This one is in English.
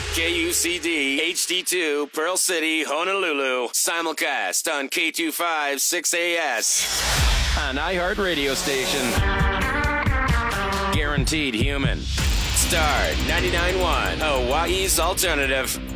KUCD HD2 Pearl City, Honolulu. Simulcast on K25 6AS. An iHeart radio station. Guaranteed human. Star 99.1, Hawaii's alternative.